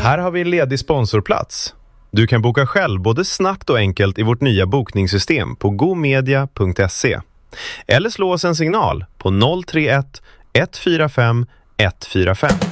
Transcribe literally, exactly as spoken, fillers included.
Här har vi en ledig sponsorplats. Du kan boka själv både snabbt och enkelt i vårt nya bokningssystem på gomedia punkt se. Eller slå oss en signal på noll tre ett ett fyra fem ett fyra fem.